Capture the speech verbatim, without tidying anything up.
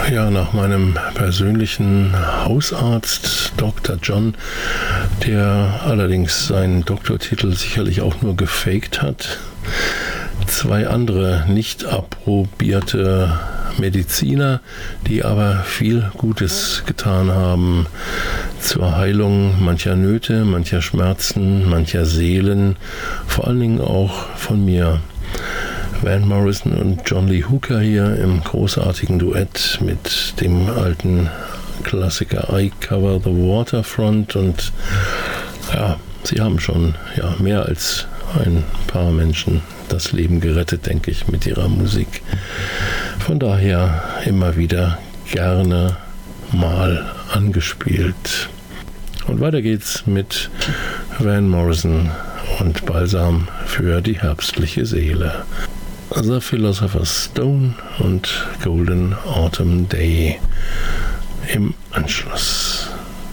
Ja, nach meinem persönlichen Hausarzt, Doktor John, der allerdings seinen Doktortitel sicherlich auch nur gefaked hat, zwei andere nicht approbierte Mediziner, die aber viel Gutes getan haben zur Heilung mancher Nöte, mancher Schmerzen, mancher Seelen, vor allen Dingen auch von mir. Van Morrison und John Lee Hooker hier im großartigen Duett mit dem alten Klassiker I Cover the Waterfront, und ja, sie haben schon ja, mehr als ein paar Menschen das Leben gerettet, denke ich, mit ihrer Musik. Von daher immer wieder gerne mal angespielt. Und weiter geht's mit Van Morrison und Balsam für die herbstliche Seele. The Philosopher's Stone und Golden Autumn Day im Anschluss.